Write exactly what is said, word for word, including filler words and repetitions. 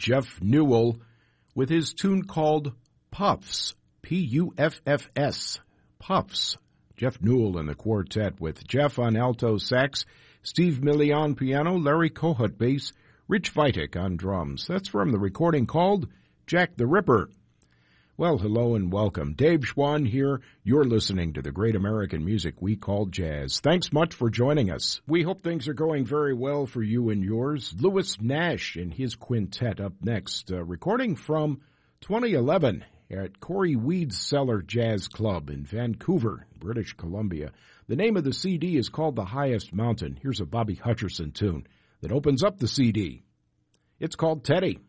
Jeff Newell with his tune called Puffs, P U F F S, Puffs. Jeff Newell and the quartet with Jeff on alto sax, Steve Milley on piano, Larry Kohut bass, Rich Vitek on drums. That's from the recording called Jack the Ripper. Well, hello and welcome. Dave Schwann here. You're listening to the great American music we call jazz. Thanks much for joining us. We hope things are going very well for you and yours. Louis Nash and his quintet up next, uh, recording from twenty eleven at Corey Weed's Cellar Jazz Club in Vancouver, British Columbia. The name of the C D is called The Highest Mountain. Here's a Bobby Hutcherson tune that opens up the C D. It's called Teddy.